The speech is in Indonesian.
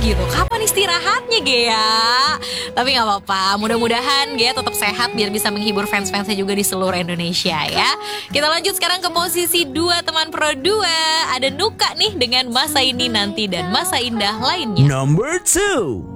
gitu. Kapan istirahatnya Gea? Tapi nggak apa-apa, mudah-mudahan Gea tetap sehat biar bisa menghibur fans-fansnya juga di seluruh Indonesia ya. Kita lanjut sekarang ke posisi 2 teman pro 2. Ada Nuka nih dengan Masa Ini Nanti dan Masa Indah lainnya. Number 2.